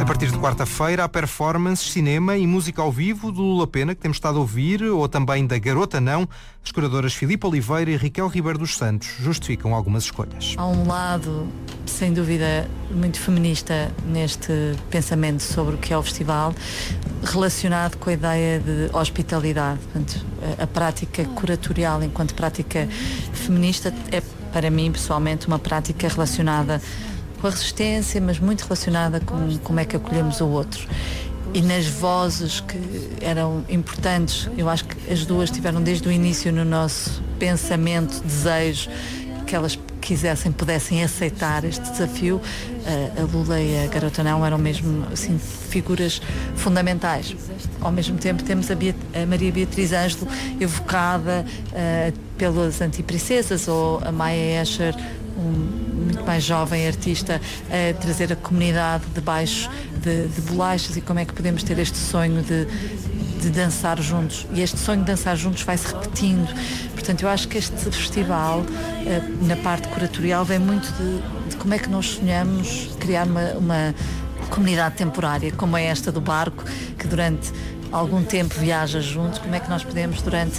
partir de quarta-feira, há performances, cinema e música ao vivo do Lula Pena, que temos estado a ouvir, ou também da Garota Não. As curadoras Filipe Oliveira e Raquel Ribeiro dos Santos justificam algumas escolhas. Há um lado, sem dúvida, muito feminista neste pensamento sobre o que é o festival, relacionado com a ideia de hospitalidade. Portanto, a prática curatorial enquanto prática feminista é, para mim, pessoalmente, uma prática relacionada com a resistência, mas muito relacionada com como é que acolhemos o outro. E nas vozes que eram importantes, eu acho que as duas tiveram desde o início no nosso pensamento, desejo, que elas pudessem aceitar este desafio. A Lula e a Garota Não eram mesmo assim, figuras fundamentais. Ao mesmo tempo temos a Maria Beatriz Ângelo, evocada pelas Antiprincesas, ou a Maia Escher, muito mais jovem artista, a trazer a comunidade debaixo de bolachas, e como é que podemos ter este sonho de dançar juntos. E este sonho de dançar juntos vai-se repetindo. Portanto, eu acho que este festival, na parte curatorial, vem muito de como é que nós sonhamos criar uma comunidade temporária, como é esta do barco, que durante algum tempo viaja juntos. Como é que nós podemos, durante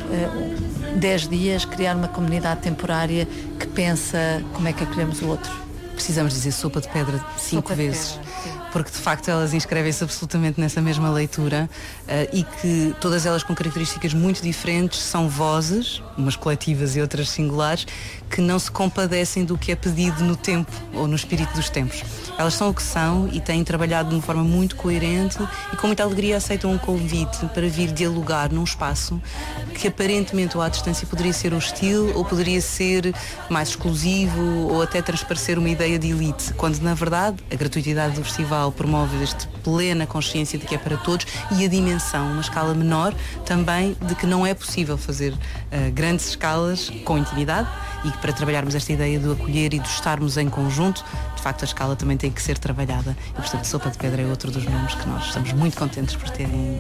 10 dias, criar uma comunidade temporária que pensa como é que acolhemos o outro. Precisamos dizer sopa de pedra 5 vezes. Porque de facto elas inscrevem-se absolutamente nessa mesma leitura, e que todas elas com características muito diferentes, são vozes, umas coletivas e outras singulares, que não se compadecem do que é pedido no tempo ou no espírito dos tempos. Elas são o que são e têm trabalhado de uma forma muito coerente e com muita alegria aceitam um convite para vir dialogar num espaço que aparentemente ou à distância poderia ser hostil ou poderia ser mais exclusivo ou até transparecer uma ideia de elite, quando na verdade a gratuitidade do festival promove esta plena consciência de que é para todos, e a dimensão, uma escala menor também, de que não é possível fazer grandes escalas com intimidade, e que para trabalharmos esta ideia do acolher e de estarmos em conjunto, de facto a escala também tem que ser trabalhada. E portanto Sopa de Pedra é outro dos nomes que nós estamos muito contentes por terem